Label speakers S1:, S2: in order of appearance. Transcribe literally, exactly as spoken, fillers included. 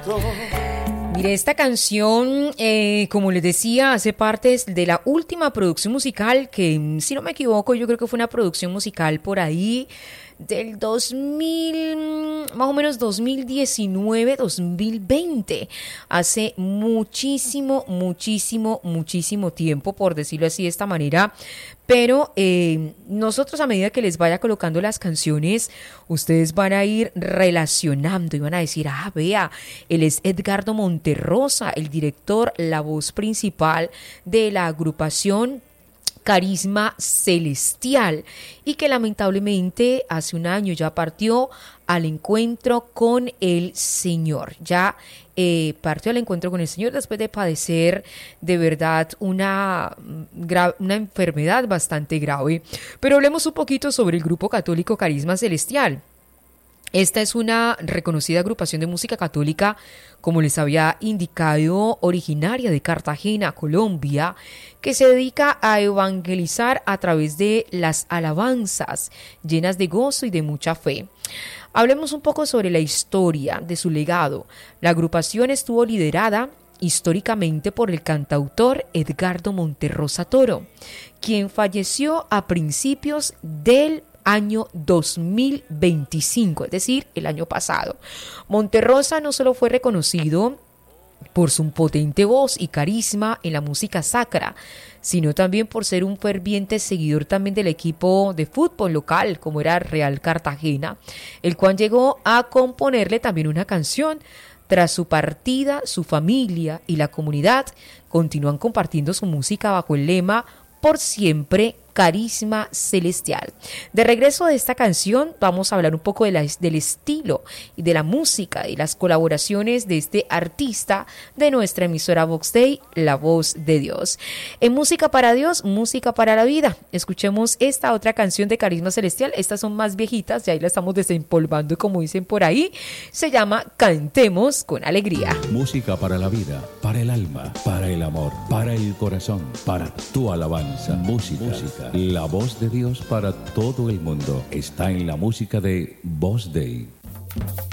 S1: Mire, esta canción, eh, como les decía, hace parte de la última producción musical que, si no me equivoco, yo creo que fue una producción musical por ahí del dos mil, más o menos dos mil diecinueve, dos mil veinte. Hace muchísimo, muchísimo, muchísimo tiempo, por decirlo así de esta manera. Pero eh, nosotros, a medida que les vaya colocando las canciones, ustedes van a ir relacionando y van a decir, ah, vea, él es Edgardo Monterrosa, el director, la voz principal de la agrupación Carisma Celestial, y que lamentablemente hace un año ya partió al encuentro con el Señor. Ya eh, partió al encuentro con el Señor después de padecer de verdad una, gra- una enfermedad bastante grave. Pero hablemos un poquito sobre el grupo católico Carisma Celestial. Esta es una reconocida agrupación de música católica, como les había indicado, originaria de Cartagena, Colombia, que se dedica a evangelizar a través de las alabanzas, llenas de gozo y de mucha fe. Hablemos un poco sobre la historia de su legado. La agrupación estuvo liderada históricamente por el cantautor Edgardo Monterrosa Toro, quien falleció a principios del año dos mil veinticinco, es decir, el año pasado. Monterrosa no solo fue reconocido por su potente voz y carisma en la música sacra, sino también por ser un ferviente seguidor también del equipo de fútbol local, como era Real Cartagena, el cual llegó a componerle también una canción. Tras su partida, su familia y la comunidad continúan compartiendo su música bajo el lema "Por siempre Carisma Celestial". De regreso de esta canción, vamos a hablar un poco de la, del estilo y de la música y las colaboraciones de este artista de nuestra emisora Vox Day, La Voz de Dios. En Música para Dios, Música para la Vida, escuchemos esta otra canción de Carisma Celestial. Estas son más viejitas, ya ahí la estamos desempolvando, como dicen por ahí. Se llama Cantemos con Alegría.
S2: Música para la vida, para el alma, para el amor, para el corazón, para tu alabanza. Música. Música. La voz de Dios para todo el mundo está en la música de Voz Day.